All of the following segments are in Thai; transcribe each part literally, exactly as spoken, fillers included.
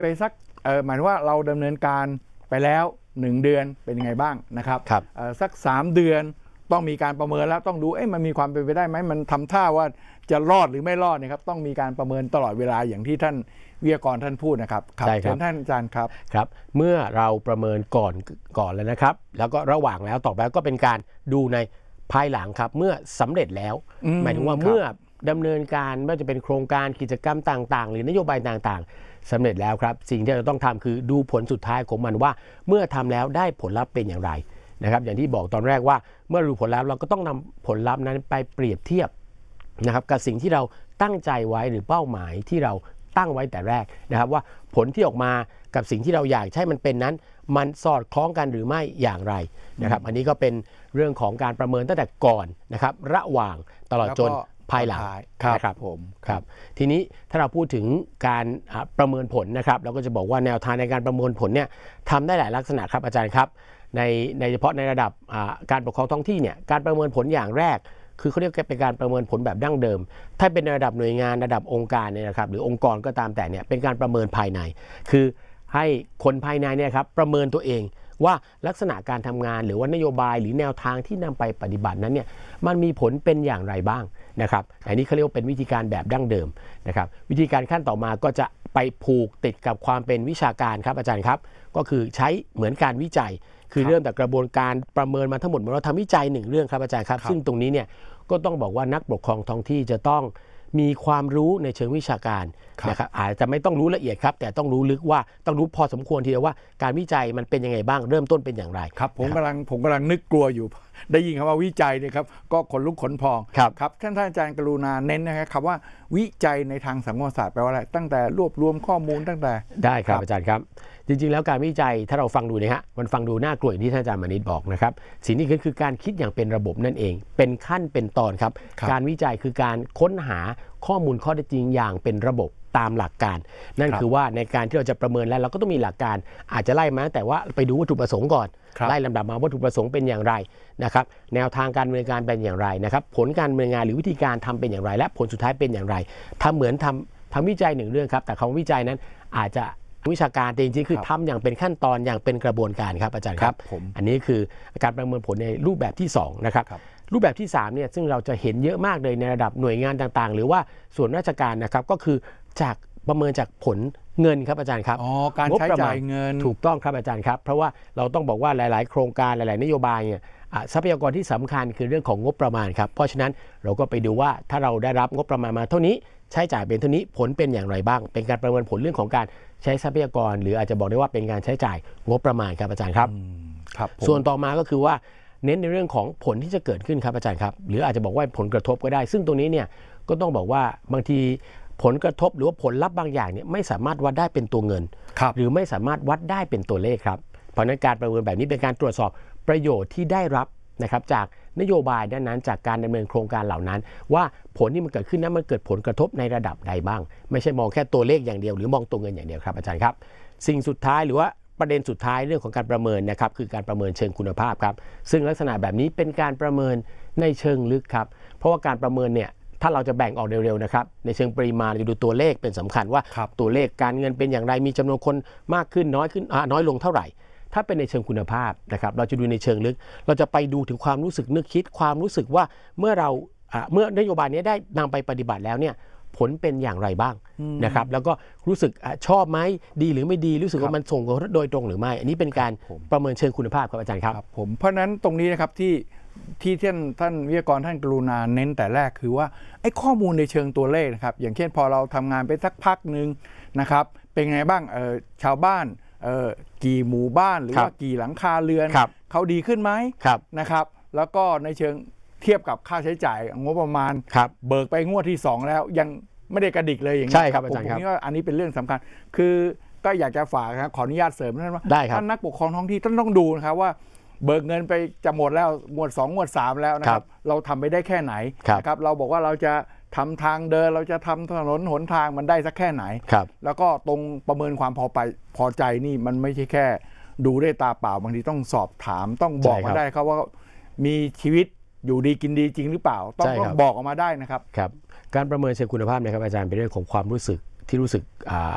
ไปสักหมายถึงว่าเราดำเนินการไปแล้วหนึ่งเดือนเป็นยังไงบ้างนะครับสักสามเดือนต้องมีการประเมินแล้วต้องดูเอ๊ะมันมีความเป็นไปได้ไหมมันทำท่าว่าจะรอดหรือไม่รอดนะครับต้องมีการประเมินตลอดเวลาอย่างที่ท่านวิทยากรท่านพูดนะครับใช่ครับท่านอาจารย์ครับครับเมื่อเราประเมินก่อนก่อนแล้วนะครับแล้วก็ระหว่างแล้วต่อไปก็เป็นการดูในภายหลังครับเมื่อสำเร็จแล้วหมายถึงว่าเมื่อดำเนินการไม่ว่าจะเป็นโครงการกิจกรรมต่างๆหรือนโยบายต่างๆสำเร็จแล้วครับสิ่งที่เราต้องทำคือดูผลสุดท้ายของมันว่าเมื่อทำแล้วได้ผลลัพธ์เป็นอย่างไรนะครับอย่างที่บอกตอนแรกว่าเมื่อรู้ผลลัพธ์เราก็ต้องนำผลลัพธ์นั้นไปเปรียบเทียบนะครับกับสิ่งที่เราตั้งใจไว้หรือเป้าหมายที่เราตั้งไว้แต่แรกนะครับว่าผลที่ออกมากับสิ่งที่เราอยากให้มันเป็นนั้นมันสอดคล้องกันหรือไม่อย่างไรนะครับอันนี้ก็เป็นเรื่องของการประเมินตั้งแต่ก่อนนะครับระหว่างตลอดจนภายหลังนะครับผมครับทีนี้ถ้าเราพูดถึงการประเมินผลนะครับเราก็จะบอกว่าแนวทางในการประเมินผลเนี่ยทำได้หลายลักษณะครับอาจารย์ครับในในเฉพาะในระดับการปกครองท้องที่เนี่ยการประเมินผลอย่างแรกคือเขาเรียกเป็นการประเมินผลแบบดั้งเดิมถ้าเป็นในระดับหน่วยงานระดับองค์การเนี่ยนะครับหรือองค์กรก็ตามแต่เนี่ยเป็นการประเมินภายในคือให้คนภายในเนี่ยครับประเมินตัวเองว่าลักษณะการทำงานหรือว่านโยบายหรือแนวทางที่นำไปปฏิบัตินั้นเนี่ยมันมีผลเป็นอย่างไรบ้างนะครับอันนี้เขาเรียกว่าเป็นวิธีการแบบดั้งเดิมนะครับวิธีการขั้นต่อมาก็จะไปผูกติดกับความเป็นวิชาการครับอาจารย์ครับก็คือใช้เหมือนการวิจัยคือเริ่มจากกระบวนการประเมินมาทั้งหมดเราทำวิจัยหนึ่งเรื่องครับอาจารย์ครับซึ่งตรงนี้เนี่ยก็ต้องบอกว่านักปกครองท้องที่จะต้องมีความรู้ในเชิงวิชาการนะครับอาจจะไม่ต้องรู้ละเอียดครับแต่ต้องรู้ลึกว่าต้องรู้พอสมควรทีเดียวว่าการวิจัยมันเป็นยังไงบ้างเริ่มต้นเป็นอย่างไรครับผมกำลังผมกำลังนึกกลัวอยู่ได้ยินคำว่าวิจัยเนี่ยครับก็ขนลุกขนพองครับท่านท่านอาจารย์กรุณาเน้นนะครับว่าวิจัยในทางสังคมศาสตร์แปลว่าอะไรตั้งแต่รวบรวมข้อมูลตั้งแต่ได้ครับอาจารย์ครับจริงๆแล้วการวิจัยถ้าเราฟังดูนะฮะมันฟังดูน่ากลัวอย่างที่ท่านอาจารย์มานิตบอกนะครับสิ่งที่คือการคิดอย่างเป็นระบบนั่นเองเป็นขั้นเป็นตอนครับการวิจัยคือการค้นหาข้อมูลข้อเท็จจริงอย่างเป็นระบบตามหลักการนั่นคือว่าในการที่เราจะประเมินแล้วเราก็ต้องมีหลักการอาจจะไล่มาแต่ว่าไปดูวัตถุประสงค์ก่อนไล่ลำดับมาวัตถุประสงค์เป็นอย่างไรนะครับแนวทางการดำเนินการเป็นอย่างไรนะครับผลการดำเนินงานหรือวิธีการทำเป็นอย่างไรและผลสุดท้ายเป็นอย่างไรทำเหมือนทำทำวิจัยหนึ่งเรื่องครับแต่คำวิจัยนั้นอาจจะวิชาการแต่จริงๆคือทำอย่างเป็นขั้นตอนอย่างเป็นกระบวนการครับอาจารย์ครับอันนี้คือการประเมินผลในรูปแบบที่สองนะครับรูปแบบที่สามเนี่ยซึ่งเราจะเห็นเยอะมากเลยในระดับหน่วยงานต่างๆหรือว่าส่วนราชการนะครับก็คือจากประเมินจากผลเงินครับอาจารย์ครับอ๋อการใช้จ่ายเงินถูกต้องครับอาจารย์ครับเพราะว่าเราต้องบอกว่าหลายๆโครงการหลายๆนโยบายเนี่ยทรัพยากรที่สำคัญคือเรื่องของงบประมาณครับเพราะฉะนั้นเราก็ไปดูว่าถ้าเราได้รับงบประมาณมาเท่านี้ใช้จ่ายเป็นเท่านี้ผลเป็นอย่างไรบ้างเป็นการประเมินผลเรื่องของการใช้ทรัพยากรหรืออาจจะบอกได้ว่าเป็นการใช้จ่ายงบประมาณครับอาจารย์ครับครับส่วนต่อมาก็คือว่าเน้นในเรื่องของผลที่จะเกิดขึ้นครับอาจารย์ครับหรืออาจจะบอกว่าผลกระทบก็ได้ซึ่งตรงนี้เนี่ยก็ต้องบอกว่าบางทีผลกระทบหรือว่าผลลัพธ์บางอย่างเนี่ยไม่สามารถวัดได้เป็นตัวเงินหรือไม่สามารถวัดได้เป็นตัวเลขครับเพราะนั้นการประเมินแบบนี้เป็นการตรวจสอบประโยชน์ที่ได้รับนะครับจากนโยบายด้านนั้นจากการดำเนินโครงการเหล่านั้นว่าผลที่มันเกิดขึ้นนั้นมันเกิดผลกระทบในระดับใดบ้างไม่ใช่มองแค่ตัวเลขอย่างเดียวหรือมองตัวเงินอย่างเดียวครับอาจารย์ครับสิ่งสุดท้ายหรือว่าประเด็นสุดท้ายเรื่องของการประเมินนะครับคือการประเมินเชิงคุณภาพครับซึ่งลักษณะแบบนี้เป็นการประเมินในเชิงลึกครับเพราะว่าการประเมินเนี่ยถ้าเราจะแบ่งออกเร็วๆนะครับในเชิงปริมาณจะดูตัวเลขเป็นสำคัญว่าตัวเลขการเงินเป็นอย่างไรมีจำนวนคนมากขึ้นน้อยขึ้นน้อยลงเท่าไหร่ถ้าเป็นในเชิงคุณภาพนะครับเราจะดูในเชิงลึกเราจะไปดูถึงความรู้สึกนึกคิดความรู้สึกว่าเมื่อเราเมื่อนโยบายนี้ได้นำไปปฏิบัติแล้วเนี่ยผลเป็นอย่างไรบ้างนะครับแล้วก็รู้สึกชอบไหมดีหรือไม่ดีรู้สึกว่ามันส่งผลโดยตรงหรือไม่อันนี้เป็นการประเมินเชิงคุณภาพครับอาจารย์ครับผมเพราะนั้นตรงนี้นะครับที่ที่ท่านท่านวิทยากรท่านกรุณาเน้นแต่แรกคือว่าไอ้ข้อมูลในเชิงตัวเลขนะครับอย่างเช่นพอเราทำงานไปสักพักหนึ่งนะครับเป็นไงบ้างเออชาวบ้านเออกี่หมู่บ้านหรือว่ากี่หลังคาเรือนเขาดีขึ้นไหมนะครับแล้วก็ในเชิงเทียบกับค่าใช้จ่ายงบประมาณเบิกไปงวดที่สองแล้วยังไม่ได้กระดิกเลยอย่างนี้ใช่ครับอาจารย์ครับผมคิดว่าอันนี้เป็นเรื่องสำคัญคือก็อยากจะฝากนะขออนุญาตเสริมท่านว่าท่านนักปกครองท้องที่ท่านต้องดูนะครับว่าเบิกเงินไปจะหมดแล้วหมวดสองหมวดสามแล้วนะครับเราทำไปได้แค่ไหนนะครับเราบอกว่าเราจะทำทางเดินเราจะทำถนนหนทางมันได้สักแค่ไหนแล้วก็ตรงประเมินความพอไปพอใจนี่มันไม่ใช่แค่ดูด้วยตาเปล่าบางทีต้องสอบถามต้องบอกมาได้ครับว่ามีชีวิตอยู่ดีกินดีจริงหรือเปล่าต้องต้องบอกออกมาได้นะครับครับการประเมินเชิงคุณภาพนะครับอาจารย์เป็นเรื่องของความรู้สึกที่รู้สึก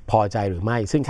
พอใจหรือไม่ซึ่ง